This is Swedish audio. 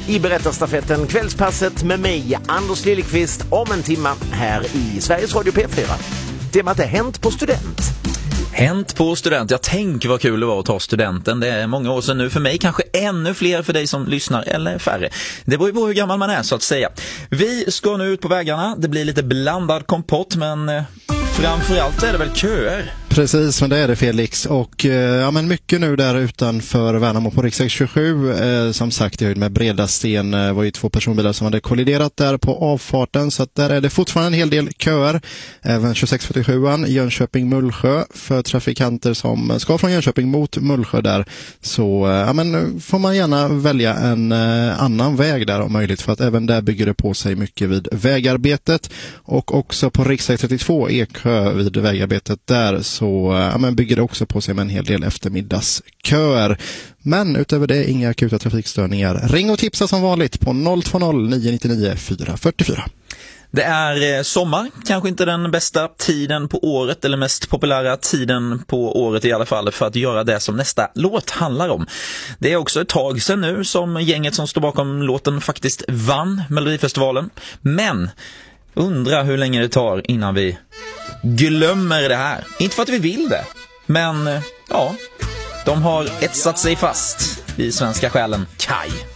i berättarstafetten Kvällspasset med mig, Anders Liljeqvist, om en timme här i Sveriges Radio P4. Temat är Hänt på student. Hänt på student. Jag tänker vad kul det var att ta studenten. Det är många år sedan nu för mig, kanske ännu fler för dig som lyssnar eller färre. Det beror ju på hur gammal man är så att säga. Vi ska nu ut på vägarna. Det blir lite blandad kompott, men framförallt är det väl köer. Precis, men det är det Felix. Och men mycket nu där utanför Värnamo på riksväg 27. Som sagt, i höjd med Bredasten var ju 2 personbilar som hade kolliderat där på avfarten. Så att där är det fortfarande en hel del köer. Även 2647an Jönköping-Mullsjö för trafikanter som ska från Jönköping mot Mullsjö där. Så får man gärna välja en annan väg där om möjligt. För att även där bygger det på sig mycket vid vägarbetet. Och också på riksväg 32 Eksjö vid vägarbetet där så bygger det också på sig med en hel del eftermiddagsköer. Men utöver det inga akuta trafikstörningar. Ring och tipsa som vanligt på 020 999 444. Det är sommar, kanske inte den bästa tiden på året eller mest populära tiden på året i alla fall för att göra det som nästa låt handlar om. Det är också ett tag sedan nu som gänget som står bakom låten faktiskt vann Melodifestivalen. Men undra hur länge det tar innan vi glömmer det här. Inte för att vi vill det, men ja, de har etsat sig fast i svenska själen. Kaj.